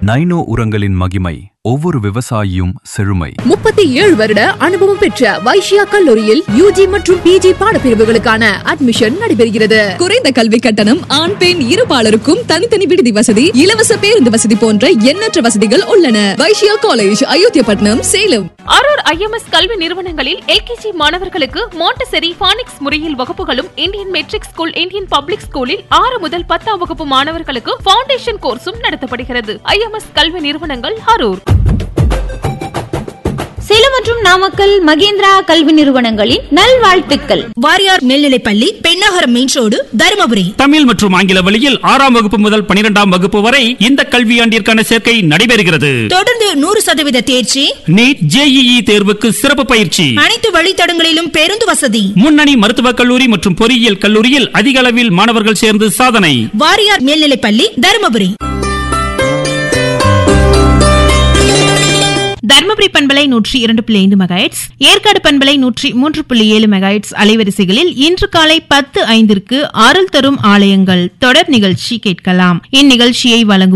Nano உரங்களின் மகிமை, ஒவ்வொரு விவசாயியும் செழுமை. 37 வருட அனுபவம் பெற்ற வைஷ்யா கல்லூரியில் UG மற்றும் PG பாடப்பிரிவுகளுக்கான அட்மிஷன் நடைபெறுகிறது. குறைந்த கல்வி கட்டணம், ஆண் பெண் இருபாலருக்கும் தனித்தனி விடுதி வசதி, இலவச பேருந்து வசதி போன்ற எண்ணற்ற வசதிகள் உள்ளன. வைஷ்யா காலேஜ், அயோத்தியாபட்டினம், சேலம். அரூர் IMS கல்வி நிறுவனங்களில் LKG மாணவர்களுக்கு மாண்டசரி பானிக்ஸ் முறையில் வகுப்புகளும், Indian matric school, Indian public ஸ்கூலில் 6 முதல் 10ஆம் வகுப்பு மாணவர்களுக்கு ஃபவுண்டேஷன் கோர்ஸும் நடத்தப்படுகிறது. IMS கல்வி நிறுவனங்கள் அரூர். சேலம் மற்றும் நாமக்கல் மகேந்திரா கல்வி நிறுவனங்களின் நல்வாழ்த்துக்கள். வாரியார் மேல்நிலைப்பள்ளி, பெண்ணகரம் மெயின் ரோடு, தருமபுரி. தமிழ் மற்றும் ஆங்கில வழியில் 6ஆம் வகுப்பு முதல் 12ஆம் வகுப்பு வரை இந்த கல்வியாண்டிற்கான சேர்க்கை நடைபெறுகிறது. தொடர்ந்து 100% தேர்ச்சி. நீட், JEE தேர்வுக்கு சிறப்பு பயிற்சி. அனைத்து வழித்தடங்களிலும் பேருந்து வசதி. முன்னணி மருத்துவக் கல்லூரி மற்றும் பொறியியல் கல்லூரியில் அதிக அளவில் மாணவர்கள் சேர்ந்து சாதனை. வாரியார் மேல்நிலைப்பள்ளி, தருமபுரி. தர்மபுரி பண்பலை 102.5 மெகாஹெர்ட்ஸ், ஏற்காடு பண்பலை 103.7 மெகாஹெர்ட்ஸ் அலைவரிசைகளில் இன்று காலை 10:05 அருள் தரும் ஆலயங்கள் தொடர் நிகழ்ச்சி கேட்கலாம். இந்நிகழ்ச்சியை வழங்குவோர்